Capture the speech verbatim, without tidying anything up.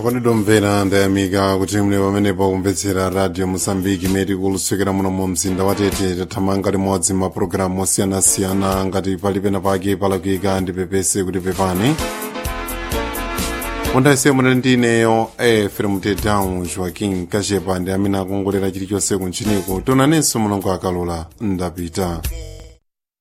okondedwa ndayamika kuti muli pamenepo kumvetsera radio Mozambique imene ikulusukira muno mu mzinda wa Tete. Tathamanga limodzi mapulogalamu osiyanasiyana ngati pali pena pake palakwika ndipepese kuti pepani undayese muna ndineyo Efrem Tedown Joaquim Kachepa ndi amene akongolera chilichonse kunchiniku tonanenso mulungu akalola ndapita.